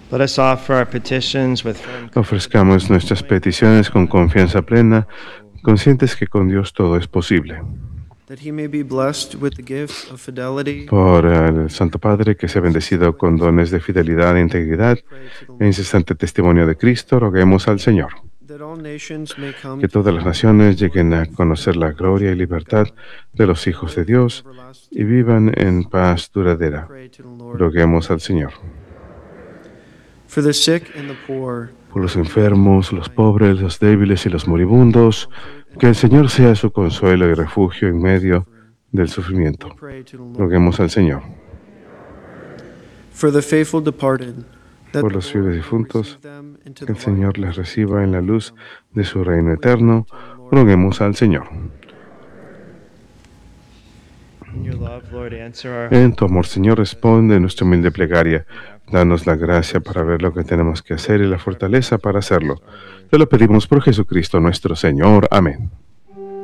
Let us offer our petitions with firm Ofrezcamos nuestras peticiones con confianza plena, conscientes que con Dios todo es posible. that he may be blessed with the gift of fidelity. Por el Santo Padre, que sea bendecido con dones de fidelidad e integridad Pray to the e Lord. incesante testimonio de Cristo, roguemos al Señor. That all nations may come Que to todas las naciones lleguen a conocer la gloria y libertad de los hijos de Dios y vivan en paz duradera. pray to the Lord. Roguemos al Señor. For the sick and the poor, Por los enfermos, los pobres, los débiles y los moribundos, que el Señor sea su consuelo y refugio en medio del sufrimiento. pray to the Lord. Roguemos al Señor. For the faithful departed, that Por the los Lord fieles may difuntos, receive them into que el the Señor light. les reciba en la luz de su reino eterno. Roguemos al Señor. In your love, Lord, answer our En tu amor, Señor, responde nuestra humilde plegaria. Danos la gracia para ver lo que tenemos que hacer y la fortaleza para hacerlo. Te lo pedimos por Jesucristo nuestro Señor. Amén.